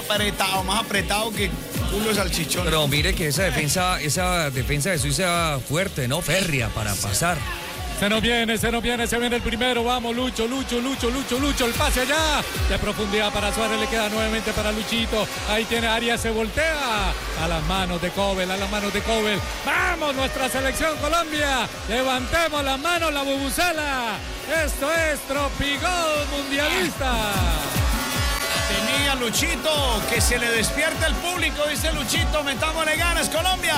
más apretado que culo de salchichón. Pero mire que esa defensa de Suiza fuerte, ¿no? Férrea para pasar. Se nos viene el primero, vamos, Lucho, el pase allá, de profundidad para Suárez, le queda nuevamente para Luchito, ahí tiene Arias, se voltea, a las manos de Cobel, vamos, nuestra selección Colombia, levantemos las manos, la bubucela, esto es Tropigol Mundialista. Tenía Luchito, que se le despierta el público, dice Luchito, metámosle ganas, Colombia.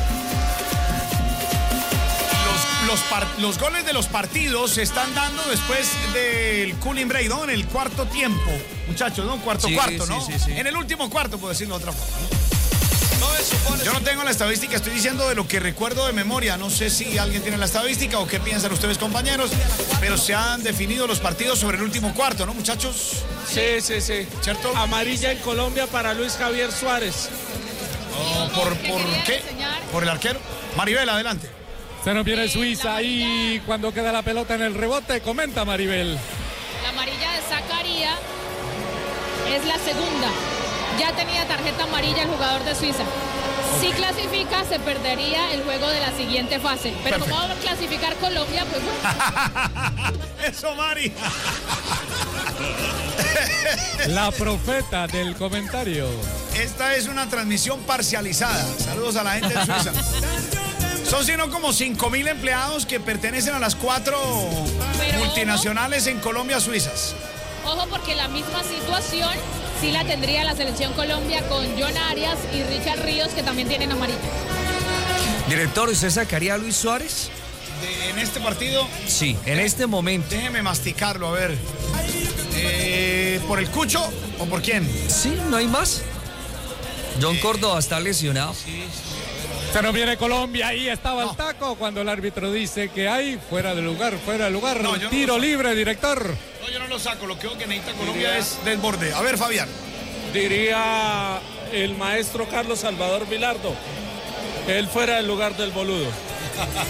Los goles de los partidos se están dando después del cooling break, ¿no? En el cuarto tiempo, muchachos, ¿no? Cuarto, ¿no? Sí. En el último cuarto, por decirlo de otra forma. Yo no tengo la estadística, estoy diciendo de lo que recuerdo de memoria. No sé si alguien tiene la estadística o qué piensan ustedes, compañeros, pero se han definido los partidos sobre el último cuarto, ¿no, muchachos? Sí. ¿Cierto? Amarilla en Colombia para Luis Javier Suárez. ¿Por qué? ¿Por el arquero? Maribel, adelante. Se nos viene Suiza ahí cuando queda la pelota en el rebote, comenta Maribel. La amarilla de Zakaria es la segunda. Ya tenía tarjeta amarilla el jugador de Suiza. Si clasifica, se perdería el juego de la siguiente fase. Pero como va a clasificar Colombia, pues bueno. Eso, Mari. La profeta del comentario. Esta es una transmisión parcializada. Saludos a la gente de Suiza. Son sino como 5.000 empleados que pertenecen a las 4 multinacionales en Colombia suizas. Ojo, porque la misma situación sí la tendría la selección Colombia con John Arias y Richard Ríos, que también tienen amarilla. Director, ¿usted sacaría a Luis Suárez? ¿En este partido? Sí, en este momento. Déjeme masticarlo, a ver. ¿Por el Cucho o por quién? Sí, no hay más. John Córdoba está lesionado. Sí. Se nos viene Colombia, ahí estaba el taco cuando el árbitro dice que hay fuera de lugar, No, tiro libre, director. No, yo no lo saco, lo que necesita Colombia es desborde. A ver, Fabián. Diría el maestro Carlos Salvador Vilardo, él fuera del lugar del boludo.